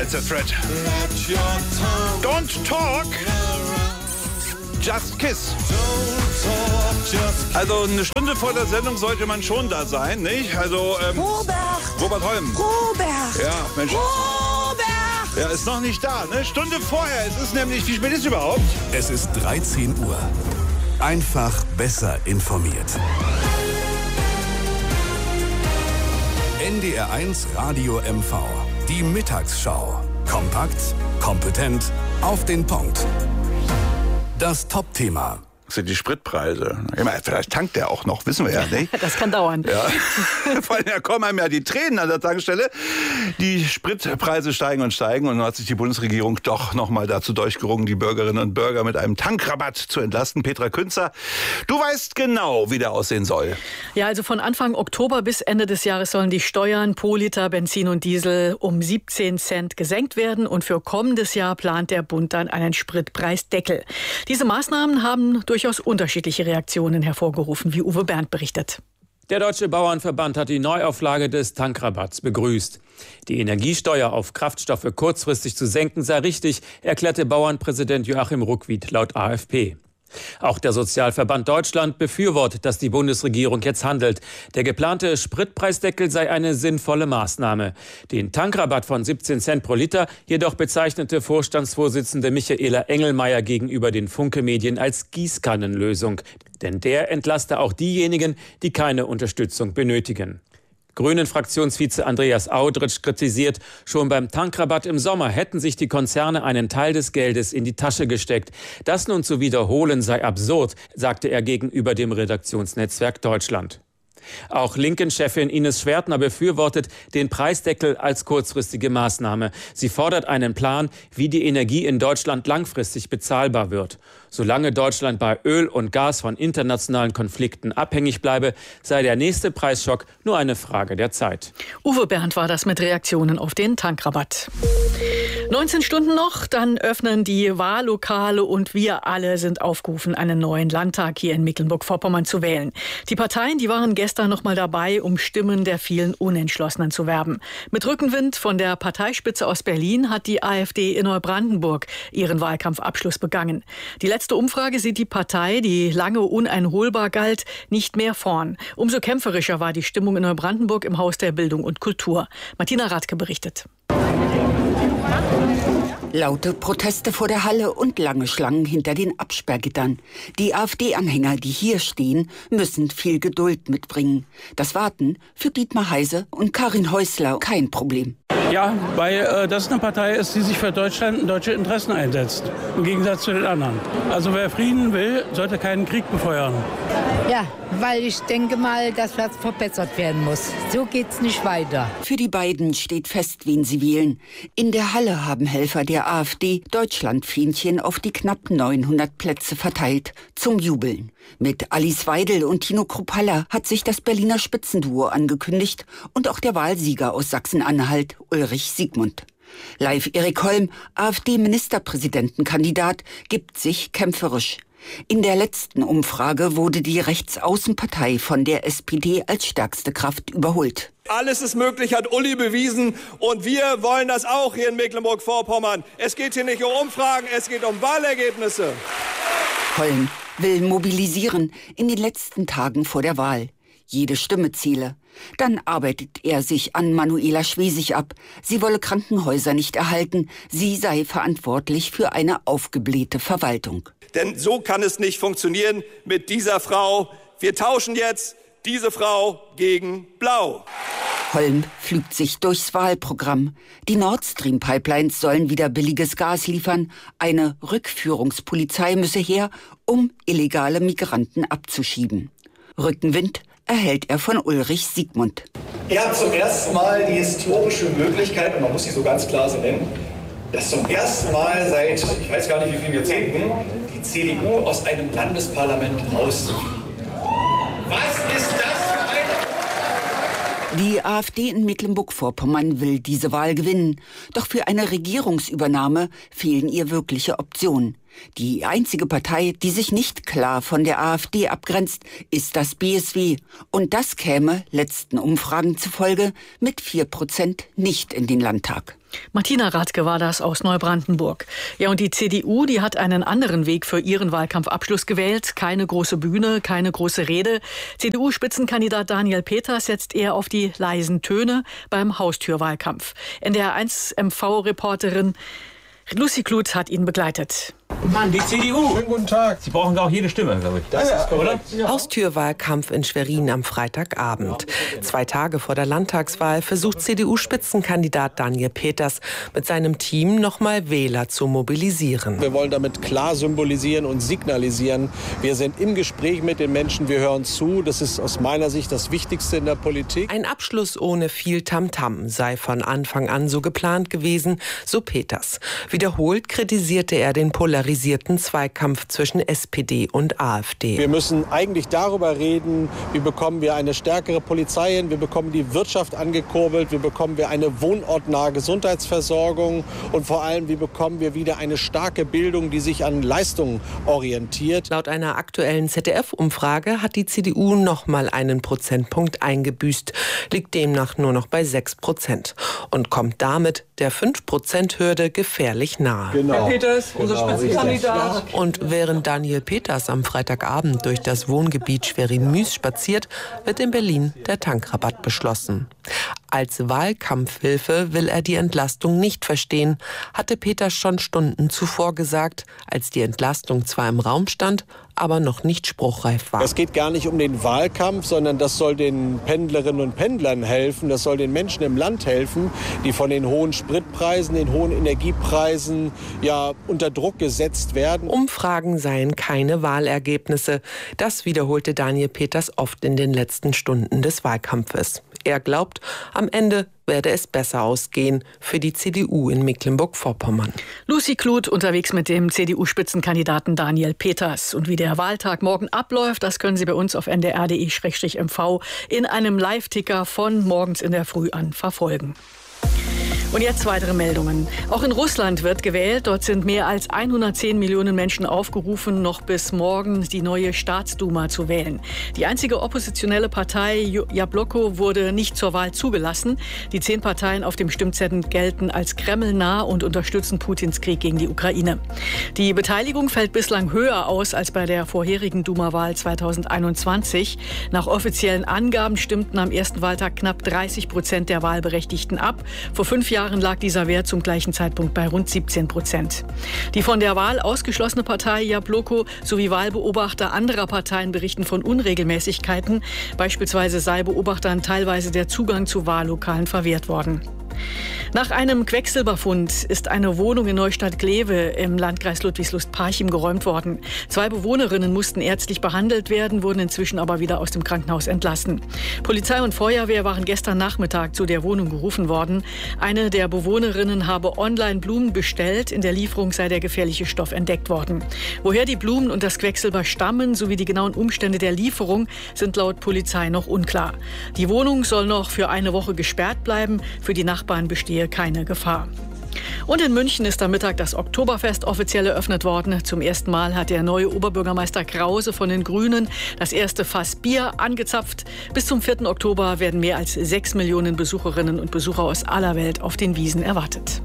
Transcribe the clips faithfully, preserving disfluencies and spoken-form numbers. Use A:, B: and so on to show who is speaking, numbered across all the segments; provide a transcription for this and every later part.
A: it's a threat. Don't talk, just kiss. Also eine Stunde vor der Sendung sollte man schon da sein, nicht? Also, ähm,
B: Robert!
A: Robert Holm.
B: Robert!
A: Ja, Mensch.
B: Robert!
A: Ja, ist noch nicht da, ne? Stunde vorher. Es ist nämlich, wie spät ist es überhaupt?
C: Es ist dreizehn Uhr. Einfach besser informiert. N D R eins Radio M V. Die Mittagsschau. Kompakt, kompetent, auf den Punkt. Das Top-Thema.
A: Das sind die Spritpreise. Ich meine, vielleicht tankt der auch noch, wissen wir ja nicht.
D: Das kann dauern.
A: Ja. Vor allem, da kommen einem ja die Tränen an der Tankstelle. Die Spritpreise steigen und steigen und nun hat sich die Bundesregierung doch noch mal dazu durchgerungen, die Bürgerinnen und Bürger mit einem Tankrabatt zu entlasten. Petra Künzer, du weißt genau, wie der aussehen soll.
D: Ja, also von Anfang Oktober bis Ende des Jahres sollen die Steuern pro Liter Benzin und Diesel um siebzehn Cent gesenkt werden und für kommendes Jahr plant der Bund dann einen Spritpreisdeckel. Diese Maßnahmen haben durch durchaus unterschiedliche Reaktionen hervorgerufen, wie Uwe Bernd berichtet.
E: Der Deutsche Bauernverband hat die Neuauflage des Tankrabatts begrüßt. Die Energiesteuer auf Kraftstoffe kurzfristig zu senken sei richtig, erklärte Bauernpräsident Joachim Ruckwied laut A F P. Auch der Sozialverband Deutschland befürwortet, dass die Bundesregierung jetzt handelt. Der geplante Spritpreisdeckel sei eine sinnvolle Maßnahme. Den Tankrabatt von siebzehn Cent pro Liter jedoch bezeichnete Vorstandsvorsitzende Michaela Engelmeier gegenüber den Funke-Medien als Gießkannenlösung. Denn der entlaste auch diejenigen, die keine Unterstützung benötigen. Grünen-Fraktionsvize Andreas Audritsch kritisiert, schon beim Tankrabatt im Sommer hätten sich die Konzerne einen Teil des Geldes in die Tasche gesteckt. Das nun zu wiederholen sei absurd, sagte er gegenüber dem Redaktionsnetzwerk Deutschland. Auch Linken-Chefin Ines Schwertner befürwortet den Preisdeckel als kurzfristige Maßnahme. Sie fordert einen Plan, wie die Energie in Deutschland langfristig bezahlbar wird. Solange Deutschland bei Öl und Gas von internationalen Konflikten abhängig bleibe, sei der nächste Preisschock nur eine Frage der Zeit.
D: Uwe Bernd war das mit Reaktionen auf den Tankrabatt. neunzehn Stunden noch, dann öffnen die Wahllokale und wir alle sind aufgerufen, einen neuen Landtag hier in Mecklenburg-Vorpommern zu wählen. Die Parteien, die waren gestern noch mal dabei, um Stimmen der vielen Unentschlossenen zu werben. Mit Rückenwind von der Parteispitze aus Berlin hat die AfD in Neubrandenburg ihren Wahlkampfabschluss begangen. Die letzte Umfrage sieht die Partei, die lange uneinholbar galt, nicht mehr vorn. Umso kämpferischer war die Stimmung in Neubrandenburg im Haus der Bildung und Kultur. Martina Radke berichtet.
B: Laute Proteste vor der Halle und lange Schlangen hinter den Absperrgittern. Die AfD-Anhänger, die hier stehen, müssen viel Geduld mitbringen. Das Warten für Dietmar Heise und Karin Häusler kein Problem.
F: Ja, weil äh, das eine Partei ist, die sich für Deutschland und deutsche Interessen einsetzt. Im Gegensatz zu den anderen. Also wer Frieden will, sollte keinen Krieg befeuern.
G: Ja, weil ich denke mal, dass das verbessert werden muss. So geht's nicht weiter.
B: Für die beiden steht fest, wen sie wählen. In der Halle haben Helfer der AfD Deutschlandfähnchen auf die knapp neunhundert Plätze verteilt, zum Jubeln. Mit Alice Weidel und Tino Kruppalla hat sich das Berliner Spitzenduo angekündigt und auch der Wahlsieger aus Sachsen-Anhalt, Ulrich Siegmund. Live Erik Holm, AfD-Ministerpräsidentenkandidat, gibt sich kämpferisch. In der letzten Umfrage wurde die Rechtsaußenpartei von der S P D als stärkste Kraft überholt.
H: Alles ist möglich, hat Uli bewiesen. Und wir wollen das auch hier in Mecklenburg-Vorpommern. Es geht hier nicht um Umfragen, es geht um Wahlergebnisse.
B: Holm will mobilisieren in den letzten Tagen vor der Wahl. Jede Stimme zähle. Dann arbeitet er sich an Manuela Schwesig ab. Sie wolle Krankenhäuser nicht erhalten. Sie sei verantwortlich für eine aufgeblähte Verwaltung.
H: Denn so kann es nicht funktionieren mit dieser Frau. Wir tauschen jetzt diese Frau gegen Blau.
B: Holm pflügt sich durchs Wahlprogramm. Die Nord Stream Pipelines sollen wieder billiges Gas liefern. Eine Rückführungspolizei müsse her, um illegale Migranten abzuschieben. Rückenwind erhält er von Ulrich Siegmund.
I: Er hat zum ersten Mal die historische Möglichkeit, und man muss sie so ganz klar so nennen, dass zum ersten Mal seit, ich weiß gar nicht wie vielen Jahrzehnten, die C D U aus einem Landesparlament rauszufliegen. Was ist das für eine...
B: Die AfD in Mecklenburg-Vorpommern will diese Wahl gewinnen. Doch für eine Regierungsübernahme fehlen ihr wirkliche Optionen. Die einzige Partei, die sich nicht klar von der AfD abgrenzt, ist das B S W. Und das käme, letzten Umfragen zufolge, mit vier Prozent nicht in den Landtag.
D: Martina Radke war das aus Neubrandenburg. Ja, und die C D U, die hat einen anderen Weg für ihren Wahlkampfabschluss gewählt. Keine große Bühne, keine große Rede. C D U-Spitzenkandidat Daniel Peters setzt eher auf die leisen Töne beim Haustürwahlkampf. N D R eins M V-Reporterin Lucy Kluth hat ihn begleitet.
J: Mann, die C D U.
K: Schönen guten Tag.
J: Sie brauchen auch jede Stimme, glaube ich.
K: Das ist
J: oder?
K: Ja.
L: Haustürwahlkampf in Schwerin am Freitagabend. Zwei Tage vor der Landtagswahl versucht C D U-Spitzenkandidat Daniel Peters mit seinem Team nochmal Wähler zu mobilisieren.
K: Wir wollen damit klar symbolisieren und signalisieren, wir sind im Gespräch mit den Menschen, wir hören zu. Das ist aus meiner Sicht das Wichtigste in der Politik.
L: Ein Abschluss ohne viel Tamtam sei von Anfang an so geplant gewesen, so Peters. Wiederholt kritisierte er den polarisierten Zweikampf zwischen S P D und AfD.
K: Wir müssen eigentlich darüber reden, wie bekommen wir eine stärkere Polizei hin, wie bekommen die Wirtschaft angekurbelt, wie bekommen wir eine wohnortnahe Gesundheitsversorgung und vor allem, wie bekommen wir wieder eine starke Bildung, die sich an Leistungen orientiert.
L: Laut einer aktuellen Z D F-Umfrage hat die C D U noch mal einen Prozentpunkt eingebüßt, liegt demnach nur noch bei sechs Prozent und kommt damit der fünf Prozent Hürde gefährlich nahe.
K: Genau.
J: Herr Peters, unser
K: Genau.
J: Spitzenkandidat.
L: Und während Daniel Peters am Freitagabend durch das Wohngebiet Schwerin-Müs spaziert, wird in Berlin der Tankrabatt beschlossen. Als Wahlkampfhilfe will er die Entlastung nicht verstehen, hatte Peters schon Stunden zuvor gesagt, als die Entlastung zwar im Raum stand, aber noch nicht spruchreif war.
K: Es geht gar nicht um den Wahlkampf, sondern das soll den Pendlerinnen und Pendlern helfen, das soll den Menschen im Land helfen, die von den hohen Spritpreisen, den hohen Energiepreisen ja unter Druck gesetzt werden.
L: Umfragen seien keine Wahlergebnisse. Das wiederholte Daniel Peters oft in den letzten Stunden des Wahlkampfes. Er glaubt, am Ende werde es besser ausgehen für die C D U in Mecklenburg-Vorpommern.
D: Lucy Kluth unterwegs mit dem C D U-Spitzenkandidaten Daniel Peters. Und wie der Wahltag morgen abläuft, das können Sie bei uns auf n d r punkt d e m v in einem Live-Ticker von morgens in der Früh an verfolgen. Und jetzt weitere Meldungen. Auch in Russland wird gewählt. Dort sind mehr als hundertzehn Millionen Menschen aufgerufen, noch bis morgen die neue Staatsduma zu wählen. Die einzige oppositionelle Partei, Jabloko, wurde nicht zur Wahl zugelassen. Die zehn Parteien auf dem Stimmzettel gelten als kremlnah und unterstützen Putins Krieg gegen die Ukraine. Die Beteiligung fällt bislang höher aus als bei der vorherigen Duma-Wahl zweitausendeinundzwanzig. Nach offiziellen Angaben stimmten am ersten Wahltag knapp dreißig Prozent der Wahlberechtigten ab. Vor fünf Jahren lag dieser Wert zum gleichen Zeitpunkt bei rund siebzehn Prozent. Die von der Wahl ausgeschlossene Partei Jabloko sowie Wahlbeobachter anderer Parteien berichten von Unregelmäßigkeiten. Beispielsweise sei Beobachtern teilweise der Zugang zu Wahllokalen verwehrt worden. Nach einem Quecksilberfund ist eine Wohnung in Neustadt-Glewe im Landkreis Ludwigslust-Parchim geräumt worden. Zwei Bewohnerinnen mussten ärztlich behandelt werden, wurden inzwischen aber wieder aus dem Krankenhaus entlassen. Polizei und Feuerwehr waren gestern Nachmittag zu der Wohnung gerufen worden. Eine der Bewohnerinnen habe online Blumen bestellt. In der Lieferung sei der gefährliche Stoff entdeckt worden. Woher die Blumen und das Quecksilber stammen sowie die genauen Umstände der Lieferung sind laut Polizei noch unklar. Die Wohnung soll noch für eine Woche gesperrt bleiben. Für die Nachbarn bestehe keine Gefahr. Und in München ist am Mittag das Oktoberfest offiziell eröffnet worden. Zum ersten Mal hat der neue Oberbürgermeister Krause von den Grünen das erste Fass Bier angezapft. Bis zum vierten Oktober werden mehr als sechs Millionen Besucherinnen und Besucher aus aller Welt auf den Wiesen erwartet.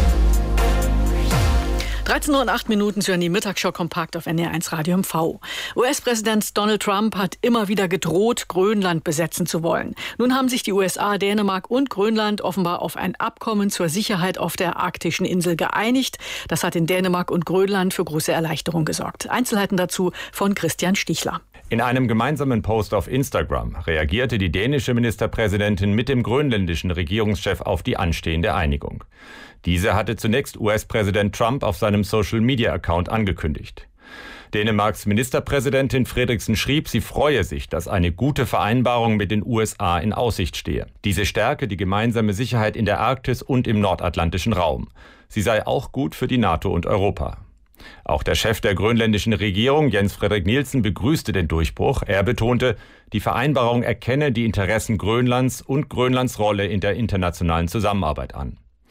D: dreizehn Uhr und acht Minuten zu die Mittagsschau kompakt auf N D R eins Radio M V. U S-Präsident Donald Trump hat immer wieder gedroht, Grönland besetzen zu wollen. Nun haben sich die U S A, Dänemark und Grönland offenbar auf ein Abkommen zur Sicherheit auf der arktischen Insel geeinigt. Das hat in Dänemark und Grönland für große Erleichterung gesorgt. Einzelheiten dazu von Christian Stichler.
M: In einem gemeinsamen Post auf Instagram reagierte die dänische Ministerpräsidentin mit dem grönländischen Regierungschef auf die anstehende Einigung. Diese hatte zunächst U S-Präsident Trump auf seinem Social-Media-Account angekündigt. Dänemarks Ministerpräsidentin Frederiksen schrieb, sie freue sich, dass eine gute Vereinbarung mit den U S A in Aussicht stehe. Diese stärke die gemeinsame Sicherheit in der Arktis und im nordatlantischen Raum. Sie sei auch gut für die NATO und Europa. Auch der Chef der grönländischen Regierung, Jens Frederik Nielsen, begrüßte den Durchbruch. Er betonte, die Vereinbarung erkenne die Interessen Grönlands und Grönlands Rolle in der internationalen Zusammenarbeit an.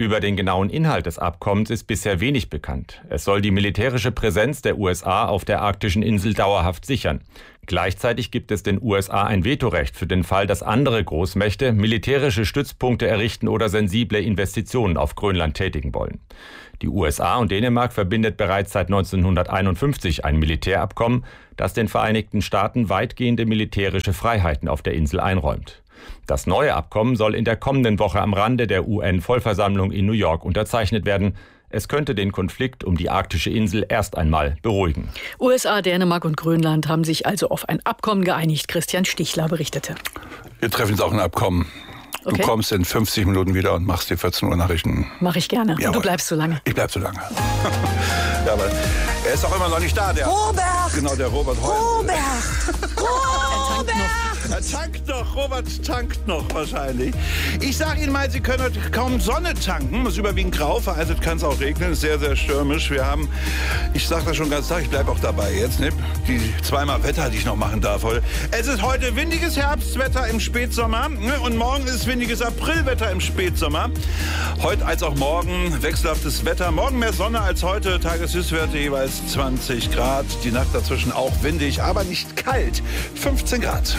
M: Über den genauen Inhalt des Abkommens ist bisher wenig bekannt. Es soll die militärische Präsenz der U S A auf der arktischen Insel dauerhaft sichern. Gleichzeitig gibt es den U S A ein Vetorecht für den Fall, dass andere Großmächte militärische Stützpunkte errichten oder sensible Investitionen auf Grönland tätigen wollen. Die U S A und Dänemark verbindet bereits seit neunzehnhunderteinundfünfzig ein Militärabkommen, das den Vereinigten Staaten weitgehende militärische Freiheiten auf der Insel einräumt. Das neue Abkommen soll in der kommenden Woche am Rande der U N-Vollversammlung in New York unterzeichnet werden. Es könnte den Konflikt um die arktische Insel erst einmal beruhigen.
D: U S A, Dänemark und Grönland haben sich also auf ein Abkommen geeinigt. Christian Stichler berichtete.
A: Wir treffen jetzt auch ein Abkommen. Du
D: Okay.
A: kommst in fünfzig Minuten wieder und machst die vierzehn Uhr Nachrichten.
D: Mach ich gerne.
A: Jawohl.
D: Und du bleibst so lange.
A: Ich bleib so lange. Ja, aber er ist auch immer noch nicht da, der
N: Robert!
A: Genau, der Robert Heu.
N: Robert! Robert!
A: Er tankt noch, Robert tankt noch wahrscheinlich. Ich sag Ihnen mal, Sie können heute kaum Sonne tanken. Es ist überwiegend grau, vereinzelt kann es auch regnen. Ist sehr, sehr stürmisch. Wir haben, ich sag das schon ganz Tag, ich bleib auch dabei jetzt, ne? Die zweimal Wetter, die ich noch machen darf heute. Es ist heute windiges Herbstwetter im Spätsommer, ne? Und morgen ist windiges Aprilwetter im Spätsommer. Heute als auch morgen wechselhaftes Wetter. Morgen mehr Sonne als heute. Tageshöchstwerte jeweils zwanzig Grad. Die Nacht dazwischen auch windig, aber nicht kalt. fünfzehn Grad.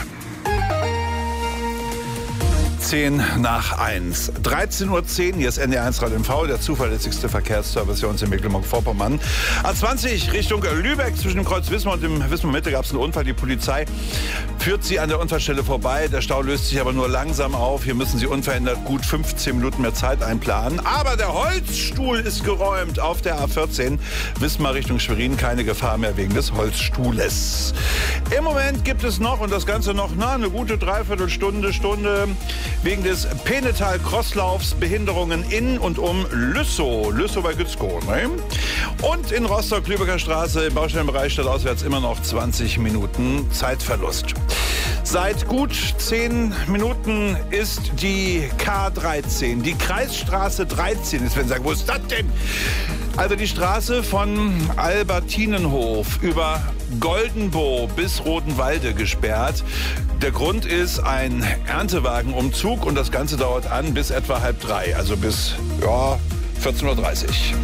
A: zehn nach eins. dreizehn Uhr zehn, hier ist N D R eins Radio M V, der zuverlässigste Verkehrsservice für uns in Mecklenburg-Vorpommern. A zwanzig Richtung Lübeck, zwischen dem Kreuz Wismar und dem Wismar Mitte gab es einen Unfall. Die Polizei führt sie an der Unfallstelle vorbei. Der Stau löst sich aber nur langsam auf. Hier müssen sie unverändert gut fünfzehn Minuten mehr Zeit einplanen. Aber der Holzstuhl ist geräumt auf der A vierzehn. Wismar Richtung Schwerin, keine Gefahr mehr wegen des Holzstuhles. Im Moment gibt es noch, und das Ganze noch, na, eine gute Dreiviertelstunde, Stunde, wegen des Penetal-Crosslaufs Behinderungen in und um Lüssow. Lüssow bei Gützkow. Ne? Und in Rostock-Lübecker Straße im Baustellenbereich stadtauswärts immer noch zwanzig Minuten Zeitverlust. Seit gut zehn Minuten ist die K dreizehn, die Kreisstraße dreizehn. Jetzt werden Sie sagen, wo ist das denn? Also die Straße von Albertinenhof über Goldenbow bis Rodenwalde gesperrt. Der Grund ist ein Erntewagenumzug und das Ganze dauert an bis etwa halb drei, also bis ja, vierzehn Uhr dreißig.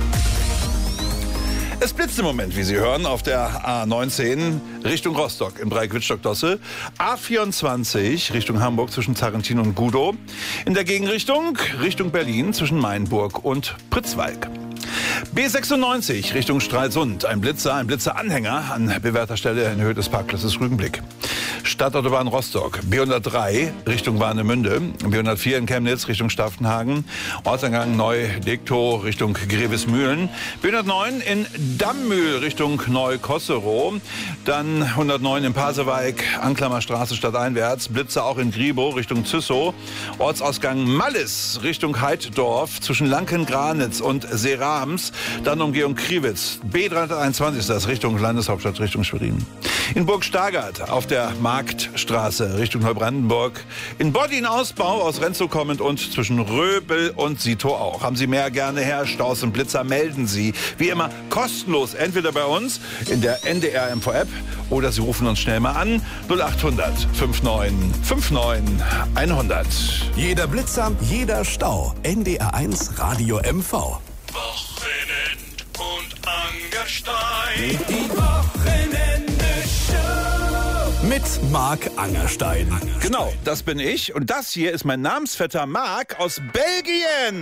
A: Es blitzt im Moment, wie Sie hören, auf der A neunzehn Richtung Rostock im Bereich Wittstock-Dosse. A vierundzwanzig Richtung Hamburg zwischen Zarrentin und Gudow. In der Gegenrichtung Richtung Berlin zwischen Mainburg und Pritzwalk. B sechsundneunzig Richtung Stralsund. Ein Blitzer, ein Blitzeranhänger an bewährter Stelle in Höhe des Parkplatzes Rügenblick. Stadtautobahn Rostock. B hundertdrei Richtung Warnemünde. B hundertvier in Chemnitz Richtung Staffenhagen. Ortseingang Neu-Dektow Richtung Grevesmühlen. B hundertneun in Dammühl Richtung Neu-Kosserow. Dann hundertneun in Pasewalk, Anklammer Straße stadteinwärts. Blitzer auch in Gribow Richtung Züssow. Ortsausgang Mallis Richtung Heiddorf zwischen Lanken-Granitz und Serams. Dann Umgehung Kriwitz. B dreihunderteinundzwanzig ist das Richtung Landeshauptstadt, Richtung Schwerin. In Burg Stargard auf der Marktstraße Richtung Neubrandenburg. In Boddin Ausbau aus Renzow kommend und zwischen Röbel und Sitow auch. Haben Sie mehr gerne her, Staus und Blitzer, melden Sie. Wie immer kostenlos, entweder bei uns in der N D R M V App oder Sie rufen uns schnell mal an. null achthundert neunundfünfzig neunundfünfzig hundert.
C: Jeder Blitzer, jeder Stau. N D R eins Radio M V.
O: Wochenend und Angerstein. Die Wochenende-Show.
C: Mit Marc Angerstein.
A: Genau, das bin ich. Und das hier ist mein Namensvetter Marc aus Belgien.